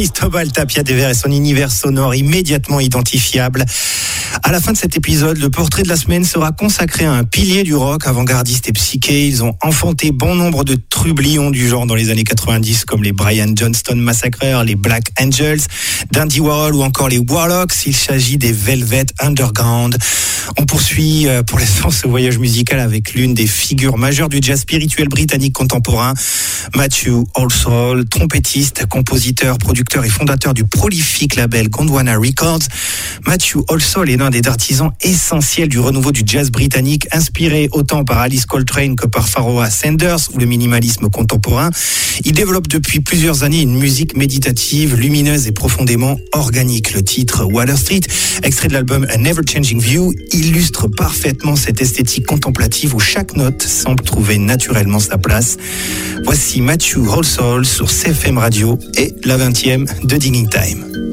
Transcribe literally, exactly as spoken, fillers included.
Cristobal Tapia de Vera et son univers sonore immédiatement identifiable. À la fin de cet épisode, le portrait de la semaine sera consacré à un pilier du rock avant-gardiste et psyché. Ils ont enfanté bon nombre de trublions du genre dans les années quatre-vingt-dix, comme les Brian Johnston Massacre, les Black Angels, d'Andy Warhol ou encore les Warlocks. Il s'agit des Velvet Underground. On poursuit pour l'instant ce voyage musical avec l'une des figures majeures du jazz spirituel britannique contemporain, Matthew Halsall, trompettiste, compositeur, producteur et fondateur du prolifique label Gondwana Records. Matthew Halsall est l'un des artisans essentiels du renouveau du jazz britannique, inspiré autant par Alice Coltrane que par Pharoah Sanders ou le minimalisme contemporain. Il développe depuis plusieurs années une musique méditative, lumineuse et profondément organique. Le titre Water Street, extrait de l'album A Never Changing View, illustre parfaitement cette esthétique contemplative où chaque note semble trouver naturellement sa place. Voici Matthew Halsall sur C F M Radio et la vingtième de Digging Time.